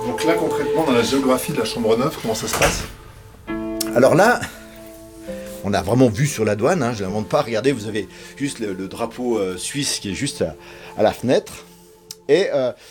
Donc là, concrètement, dans la géographie de la Chambre Neuve, comment ça se passe? Alors là, on a vraiment vu sur la douane, je ne l'invente pas. Regardez, vous avez juste le drapeau suisse qui est juste à la fenêtre. Et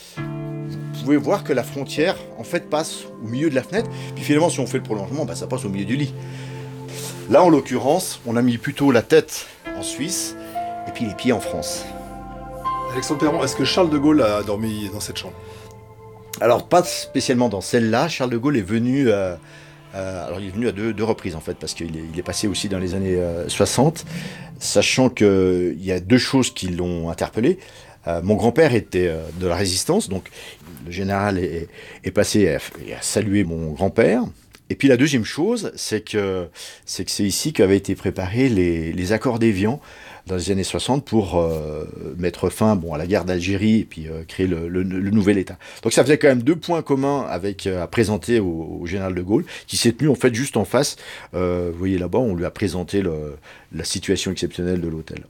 vous pouvez voir que la frontière, en fait, passe au milieu de la fenêtre. Puis finalement, si on fait le prolongement, ça passe au milieu du lit. Là, en l'occurrence, on a mis plutôt la tête en Suisse et puis les pieds en France. Alexandre Perron, est-ce que Charles de Gaulle a dormi dans cette chambre? Alors, pas spécialement dans celle-là. Charles de Gaulle est venu... alors il est venu à deux reprises en fait, parce qu'il est passé aussi dans les années 60, sachant qu'il y a deux choses qui l'ont interpellé. Mon grand-père était de la résistance, donc le général est passé et a salué mon grand-père. Et puis la deuxième chose, c'est que c'est ici qu'avaient été préparés les accords d'Évian dans les années 60 pour mettre fin à la guerre d'Algérie et puis créer le nouvel État. Donc ça faisait quand même deux points communs à présenter au général de Gaulle, qui s'est tenu en fait juste en face. Vous voyez là-bas, on lui a présenté la situation exceptionnelle de l'hôtel.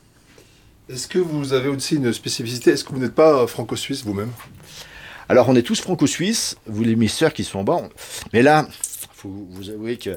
Est-ce que vous avez aussi une spécificité? Est-ce que vous n'êtes pas franco-suisse vous-même? Alors on est tous franco-suisses, vous les mes sœurs qui sont en bas, mais là, faut vous avouer que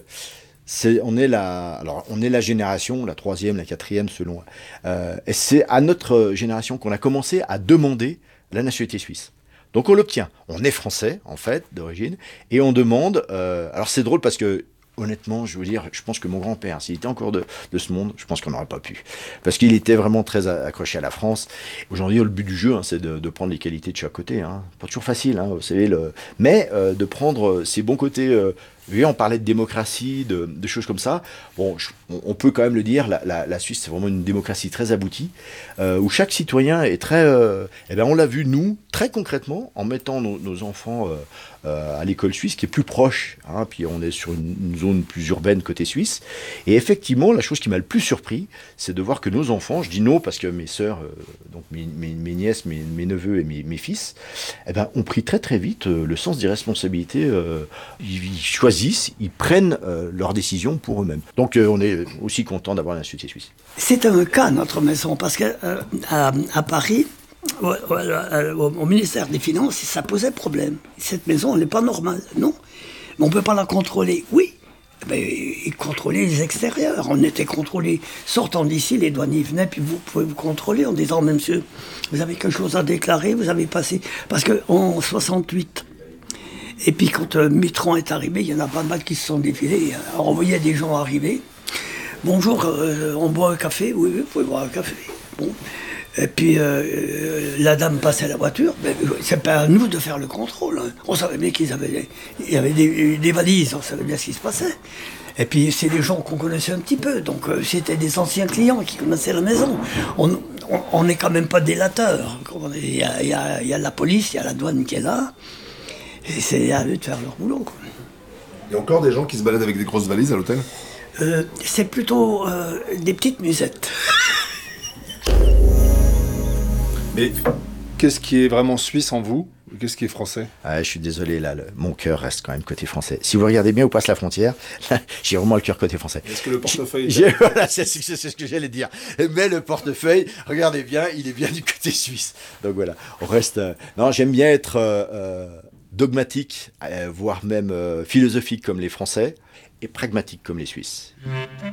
on est la génération, la troisième, la quatrième selon. Et c'est à notre génération qu'on a commencé à demander la nationalité suisse. Donc on l'obtient. On est français en fait d'origine et on demande. Alors c'est drôle parce que honnêtement, je veux dire, je pense que mon grand-père, s'il était encore de ce monde, je pense qu'on n'aurait pas pu. Parce qu'il était vraiment très accroché à la France. Aujourd'hui, le but du jeu, c'est de prendre les qualités de chaque côté. Pas toujours facile, vous savez, mais de prendre ses bons côtés. Vous voyez, on parlait de démocratie, de choses comme ça. Bon, on peut quand même le dire, la Suisse, c'est vraiment une démocratie très aboutie, où chaque citoyen est très... on l'a vu, nous, très concrètement, en mettant nos enfants à l'école suisse, qui est plus proche, puis on est sur une zone plus urbaine côté suisse. Et effectivement, la chose qui m'a le plus surpris, c'est de voir que nos enfants, je dis non parce que mes sœurs, donc mes nièces, mes neveux et mes fils, ont pris très très vite le sens des responsabilités. Ils choisissent, ils prennent leurs décisions pour eux-mêmes. Donc on est aussi content d'avoir la nationalité suisse. C'est un cas, notre maison, parce qu'à Paris, au ministère des Finances, ça posait problème. Cette maison, elle n'est pas normale, non. Mais on ne peut pas la contrôler. Oui, ils contrôlaient les extérieurs. On était contrôlés. Sortant d'ici, les douaniers venaient, puis vous pouvez vous contrôler en disant, monsieur, vous avez quelque chose à déclarer, vous avez passé... Parce qu'en 68... Et puis quand Mitterrand est arrivé, il y en a pas mal qui se sont défilés. Alors on voyait des gens arriver. Bonjour, on boit un café? Oui, vous pouvez boire un café. Bon. Et puis la dame passait à la voiture. Mais c'est pas à nous de faire le contrôle. On savait bien il y avait des valises, on savait bien ce qui se passait. Et puis c'est des gens qu'on connaissait un petit peu. Donc c'était des anciens clients qui connaissaient la maison. On n'est quand même pas délateurs. Il y a la police, il y a la douane qui est là. Et c'est à eux de faire leur boulot, quoi. Il y a encore des gens qui se baladent avec des grosses valises à l'hôtel? C'est plutôt des petites musettes. Mais qu'est-ce qui est vraiment suisse en vous? Qu'est-ce qui est français? Je suis désolé, là, mon cœur reste quand même côté français. Si vous regardez bien où passe la frontière, là, j'ai vraiment le cœur côté français. Est-ce que le portefeuille... Voilà, c'est ce que j'allais dire. Mais le portefeuille, regardez bien, il est bien du côté suisse. Donc voilà, on reste... Non, j'aime bien être... dogmatique, voire même philosophique comme les Français, et pragmatique comme les Suisses.